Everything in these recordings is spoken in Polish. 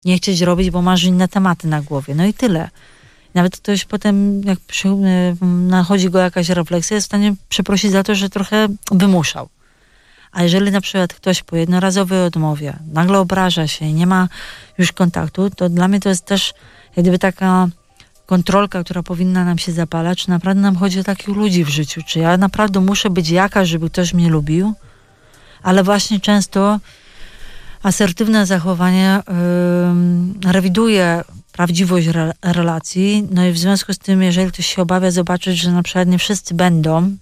nie chcieć robić, bo masz inne tematy na głowie. No i tyle. Nawet ktoś potem, jak nachodzi go jakaś refleksja, jest w stanie przeprosić za to, że trochę wymuszał. A jeżeli na przykład ktoś po jednorazowej odmowie nagle obraża się i nie ma już kontaktu, to dla mnie to jest też jak gdyby taka kontrolka, która powinna nam się zapalać, czy naprawdę nam chodzi o takich ludzi w życiu. Czy ja naprawdę muszę być jakaś, żeby ktoś mnie lubił? Ale właśnie często asertywne zachowanie rewiduje prawdziwość relacji. No i w związku z tym, jeżeli ktoś się obawia zobaczyć, że na przykład nie wszyscy będą,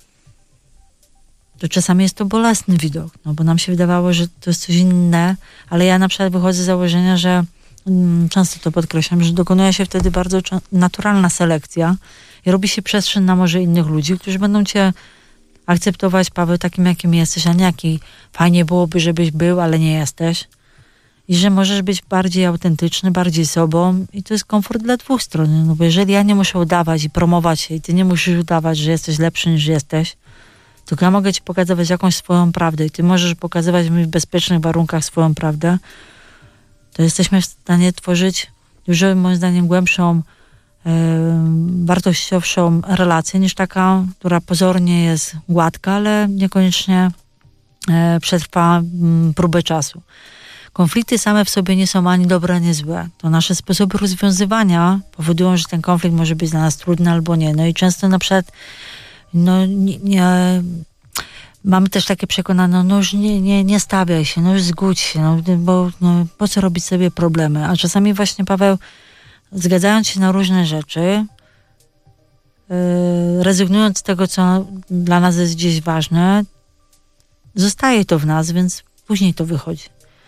to czasami jest to bolesny widok, no bo nam się wydawało, że to jest coś inne, ale ja na przykład wychodzę z założenia, że często to podkreślam, że dokonuje się wtedy bardzo naturalna selekcja i robi się przestrzeń na może innych ludzi, którzy będą cię akceptować, Paweł, takim jakim jesteś, a nie jaki fajnie byłoby, żebyś był, ale nie jesteś. I że możesz być bardziej autentyczny, bardziej sobą i to jest komfort dla dwóch stron. No bo jeżeli ja nie muszę udawać i promować się i ty nie musisz udawać, że jesteś lepszy niż jesteś, tylko ja mogę ci pokazywać jakąś swoją prawdę i ty możesz pokazywać mi w bezpiecznych warunkach swoją prawdę, to jesteśmy w stanie tworzyć dużo, moim zdaniem, głębszą, wartościowszą relację niż taka, która pozornie jest gładka, ale niekoniecznie przetrwa próbę czasu. Konflikty same w sobie nie są ani dobre, ani złe. To nasze sposoby rozwiązywania powodują, że ten konflikt może być dla nas trudny albo nie. No i często na przykład mamy też takie przekonanie, no już nie stawiaj się, no już zgódź się, bo po co robić sobie problemy? A czasami właśnie, Paweł, zgadzając się na różne rzeczy, rezygnując z tego, co dla nas jest gdzieś ważne, zostaje to w nas, więc później to wychodzi.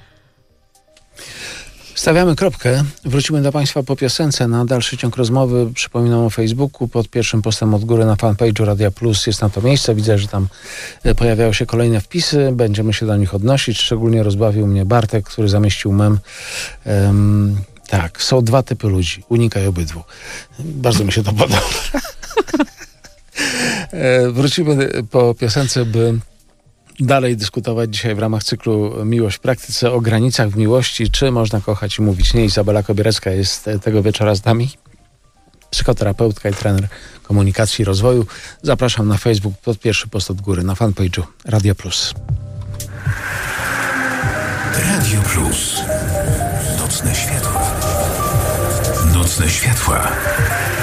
Stawiamy kropkę. Wrócimy do Państwa po piosence. Na dalszy ciąg rozmowy przypominam o Facebooku. Pod pierwszym postem od góry na fanpage'u Radia Plus jest na to miejsce. Widzę, że tam pojawiają się kolejne wpisy. Będziemy się do nich odnosić. Szczególnie rozbawił mnie Bartek, który zamieścił mem. Tak, są dwa typy ludzi. Unikaj obydwu. Bardzo mi się to podoba. Wrócimy po piosence, by dalej dyskutować dzisiaj w ramach cyklu Miłość w praktyce o granicach w miłości. Czy można kochać i mówić nie? Izabela Kobierecka jest tego wieczora z nami. Psychoterapeutka i trener komunikacji i rozwoju. Zapraszam na Facebook pod pierwszy post od góry na fanpage'u Radia Plus. Radio Plus. Nocne światła. Nocne światła.